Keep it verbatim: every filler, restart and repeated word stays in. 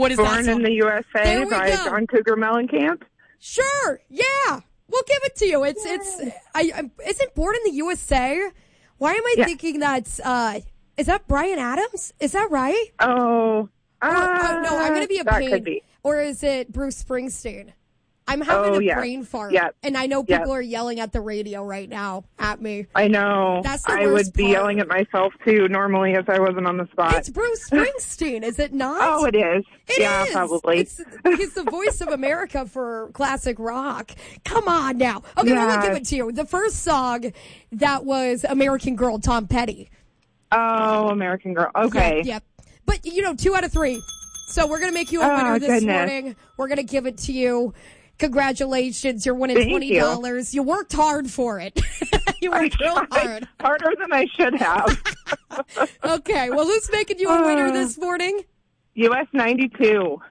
What is that Born song? in the U S A There we by go. John Cougar Mellencamp. Sure, yeah. We'll give it to you. It's, it's, I, I, isn't Born in the U S A? Why am I Yeah. thinking that's, uh, is that Bryan Adams? Is that right? Oh, Oh, oh, no, I'm going to be a that pain. could be. Or is it Bruce Springsteen? I'm having Oh, a yeah. brain fart. Yeah. And I know Yeah. people are yelling at the radio right now at me. I know. That's the I worst would be part. yelling at myself, too, normally, if I wasn't on the spot. It's Bruce Springsteen, is it not? Oh, it is. It yeah, is. probably. It's, he's the voice of America for classic rock. Come on now. Okay, Yeah. well, I'll give it to you. The first song that was American Girl, Tom Petty. Oh, American Girl. Okay. Yep, yep. But, you know, two out of three. So we're going to make you a Oh, winner this goodness. morning. We're going to give it to you. Congratulations. You're winning Thank twenty dollars. You. you worked hard for it. you worked real hard. Harder than I should have. Okay, well, who's making you a winner this morning? U S ninety-two.